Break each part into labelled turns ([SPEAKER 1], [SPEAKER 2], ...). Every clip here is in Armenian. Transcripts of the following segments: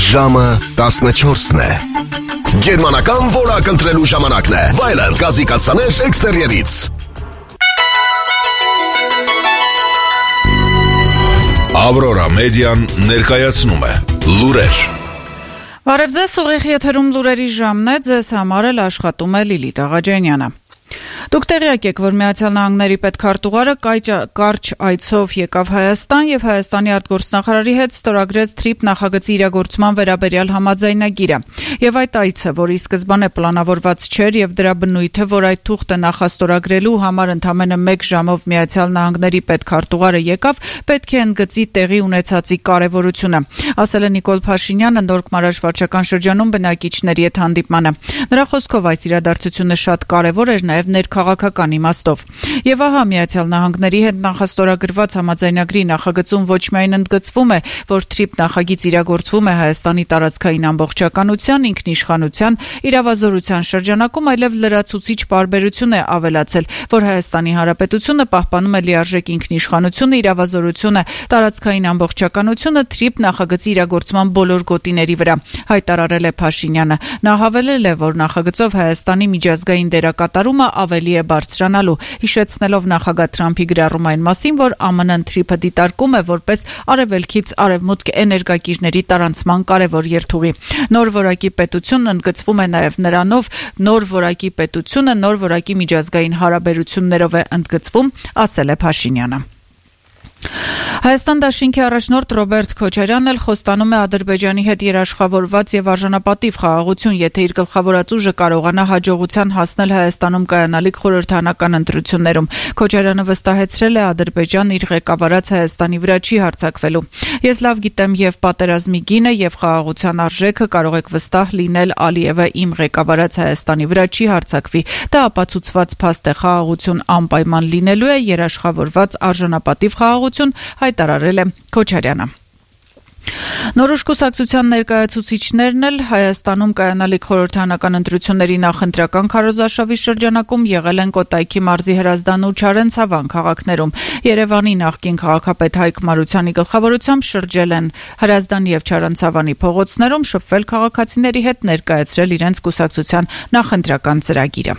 [SPEAKER 1] Ժամը 14-ն է։ Գերմանական որակ ընտրելու ժամանակն է։ Վայլեր գազի կաթսաներ էքստերիերից։ Ավրորա մեդիան ներկայացնում է լուրեր։
[SPEAKER 2] Բարև ձեզ, ուղիղ եթերում լուրերի ժամն է, ձեզ համար էլ աշխատում է Լիլիթ Աղաջանյանը։ Դուք տեղյակ եք, որ Միացյալ Նահանգների պետքարտուղարը կարճ այցով եկավ Հայաստան եւ Հայաստանի արտգործնախարարի հետ ստորագրեց TRIP նախագծի իրագործման վերաբերյալ համաձայնագիրը։ Եվ այդ այցը, որի սկզբանե պլանավորված չէր եւ դրա բնույթը, որ այդ թուղթը նախաստորագրելու համար ընդամենը 1 ժամով Միացյալ Նահանգների պետքարտուղարը եկավ, պետք է ընդգծի տեղի ունեցածի կարեւորությունը, ասել է Նիկոլ Փաշինյանը Նորկմարաշ վարչական շրջանում բնակիչների հետ հանդիպմանը։ Նրա խոսքով այս իրադարձությունը շատ կարեւոր էր նաեւ ներքաղաքական իմաստով։ Եվ ահա Միացյալ Նահանգների հետ նախաստորագրված համաձայնագրի նախագծում ոչ միայն ընդգծվում է, որ TRIP նախագիծ իրագործվում է Հայաստանի տարածքային ամբողջականության, ինքնիշխանության, իրավազորության շրջանակում, այլև լրացուցիչ պարբերություն է ավելացել, որ Հայաստանի Հանրապետությունը պահպանում է լիարժեք ինքնիշխանությունը, իրավազորությունը, տարածքային ամբողջականությունը TRIP նախագծի իրագործման բոլոր գոտիների վրա, հայտարարել է Փաշինյանը։ Նա հավելել է, որ նախագծով Հայաստանի միջազգային դերակատարումը ավելի է բարձրանալու, հիշեցնելով նախագահ Թրամփի գրառում այն մասին, որ ԱՄՆ-ն TRIP-ը դիտարկում է որպես արևելքից արևմուտք էներգակիրների տարանցման կարևոր երթուղի։ Նոր որակի պետությունն ընդգծվում է նաև նրանով, նոր որակի պետությունը նոր որակի միջազգային հարաբերություններով է ընդգծվում, ասել է Փաշինյանը։ Հայաստան դաշինքի առաջնորդ Ռոբերտ Քոչարյանն էլ խոստանում է Ադրբեջանի հետ երաշխավորված եւ արժանապատիվ խաղաղություն, եթե իր գլխավորած ուժը կարողանա հաջողության հասնել Հայաստանում կայանալիք խորհրդանական ընտրություններում։ Քոչարյանը վստահեցրել է Ադրբեջանն իր ղեկավարած Հայաստանի վրա չի հարձակվելու։ Ես լավ գիտեմ եւ պատերազմի գինը եւ խաղաղության արժեքը, կարող եք վստահ լինել, Ալիևը իմ ղեկավարած Հայաստանի վրա չի հարձակվի։ Դա ապացուցված փաստ է, խաղաղություն անպայման լինելու է, երաշխավորված արժանապատիվ խաղաղություն, հայտարարել է Քոչարյանը։ Նորոշ կուսակցության ներկայացուցիչներն էլ Հայաստանում կայանալիք խորհրդանական ընտրությունների նախընտրական քարոզարշավի շրջանակում եղել են Կոտայքի մարզի Հրազդան ու Չարենցավան քաղաքներում։ Երևանի նախկին քաղաքապետ Հայկ Մարությանի գլխավորությամբ շրջել են Հրազդան եւ Չարենցավանի փողոցներում, շփվել քաղաքացիների հետ, ներկայացրել իրենց կուսակցության նախընտրական ծրագիրը։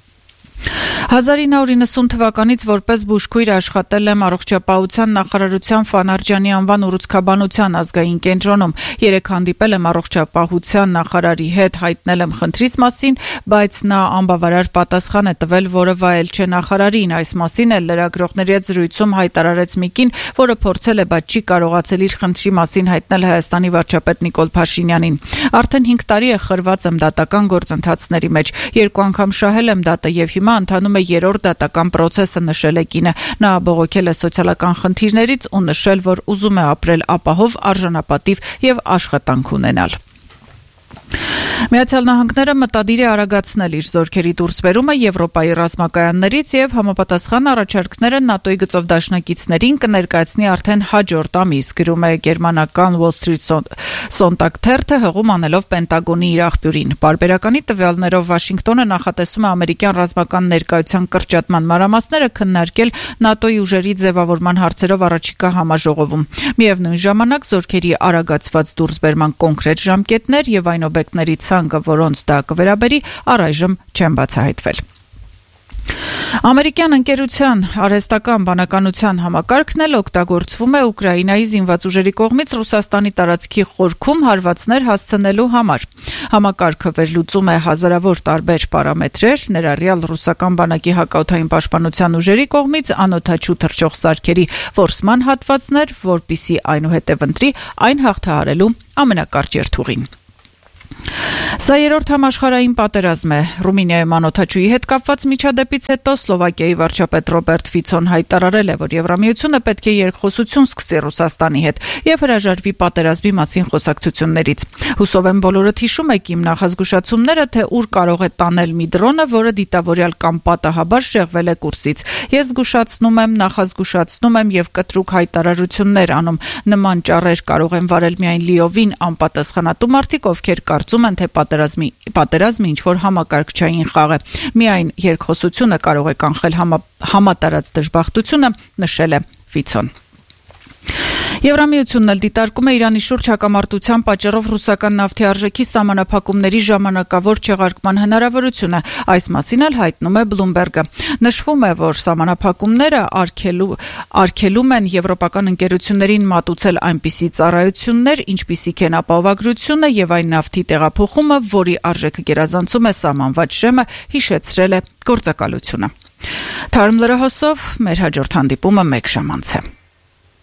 [SPEAKER 2] 1990 թվականից որպես բուժքույր աշխատել եմ առողջապահության նախարարության Ֆանարջյանի անվան ուռուցքաբանության ազգային կենտրոնում։ 3 հանդիպել եմ առողջապահության նախարարի հետ, հայտնել եմ խնդրիս մասին, բայց նա անբավարար պատասխան է տվել, որը վայել չէ նախարարին։ Այս մասին էլ լրագրողների հետ զրույցում հայտարարեց մի կին, որը փորձել է, բայց չի կարողացել իր խնդրի մասին հայտնել Հայաստանի վարչապետ Նիկոլ Փաշինյանին։ Արդեն 5 տարի է խրված եմ դատական գործընթացների մեջ, 2 անգամ շահել եմ դատը եւ հիմա ընթանում է 3-րդ դատական պրոցեսը, նշել է կինը։ Նա բողոքել է սոցիալական խնդիրներից ու նշել, որ ուզում է ապրել ապահով, արժանապատիվ եւ աշխատանք ունենալ։ Միացյալ Նահանգները մտադիր է արագացնել իր զորքերի դուրսբերումը Եվրոպայի ռազմակայաններից եւ համապատասխան առաջարկները ՆԱՏՕ-ի գծով դաշնակիցներին կներկայացնի արդեն հաջորդ ամիս, գրում է գերմանական Wall Street Sonntag թերթը, հղում անելով Պենտագոնի իր աղբյուրին։ Պարբերականի տվյալներով Վաշինգտոնը նախատեսում է ամերիկյան ռազմական ներկայության կրճատման մանրամասները քննարկել ՆԱՏՕ-ի ուժերի ձևավորման հարցերով առաջիկա համաժողովում։ Միևնույն ժամանակ զորքերի արագացված դուրսբերման կոնկրետ ժամկետներ եւ այն օբյեկտների ցանկը, որոնց դա կվերաբերի, առայժմ չեն բացահայտվել։ Ամերիկյան ընկերության արհեստական բանականության համակարգն էլ օգտագործվում է Ուկրաինայի զինված ուժերի կողմից Ռուսաստանի տարածքի խորքում հարվածներ հասցնելու համար։ Համակարգը վերլուծում է հազարավոր տարբեր պարամետրեր, ներառյալ ռուսական բանակի հակաօդային պաշտպանության ուժերի կողմից անօդաչու թռչող սարքերի որսման հատվածներ, որպիսի այնուհետև ընտրի այն հաղթահարելու ամենակարճ երթուղին։ Սա երրորդ համաշխարհային պատերազմ է։ Ռումինիայում անօդաչուի հետ կապված միջադեպից հետո Սլովակիայի վարչապետ Ռոբերտ Ֆիցոն հայտարարել է, որ Եվրամիությունը պետք է երկխոսություն սկսի Ռուսաստանի հետ եւ հրաժարվի պատերազմի մասին խոսակցություններից։ Հուսով եմ բոլորդ հիշում եք իմ նախազգուշացումները, թե ուր կարող է տանել մի դրոնը, որը դիտավորյալ կամ պատահաբար շեղվել է կուրսից։ Ես զգուշացնում եմ, նախազգուշացնում եմ եւ կտրուկ հայտարարություններ անում։ Նման ճառեր կարող են վարել միայն լիովին անպատասխանատու մարդիկ, ովքեր կարծում են, թե պատերազմը ինչ-որ համակարգչային խաղ է։ Միայն երկխոսությունը կարող է կանխել համատարած դժբախտությունը, նշել է Ֆիցոն։ Եվրամիությունն էլ դիտարկում է Իրանի շուրջ հակամարտության պատճառով ռուսական նավթի արժեքի սահմանափակումների ժամանակավոր չեղարկման հնարավորությունը։ Այս մասին էլ հայտնում է Bloomberg-ը։ Նշվում է, որ սահմանափակումները արգելում են եվրոպական ընկերություններին մատուցել այնպիսի ծառայություններ, ինչպիսիք են ապահովագրությունը եւ այն նավթի տեղափոխումը, որի արժեքը գերազանցում է սահմանված շեմը, հիշեցրել է գործակալությունը։ Թարմ լրահոսով մեր հաջորդ հանդիպումը 1 ժամ անց է։